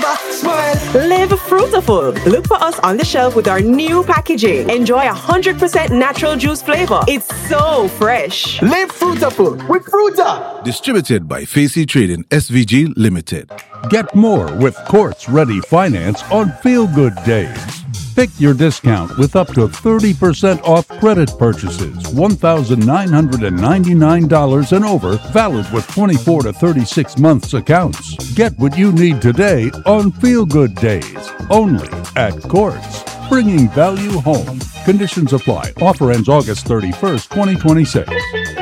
Viva, smile. Live fruitful. Look for us on the shelf with our new packaging. Enjoy 100% natural juice flavor. It's so fresh. Live fruitful with Fruta. Distributed by Facey Trading SVG Limited. Get more with Quartz Ready Finance on Feel Good Days. Pick your discount with up to 30% off credit purchases, $1,999 and over, valid with 24 to 36 months accounts. Get what you need today on Feel Good Days, only at Quartz, bringing value home. Conditions apply. Offer ends August 31st, 2026.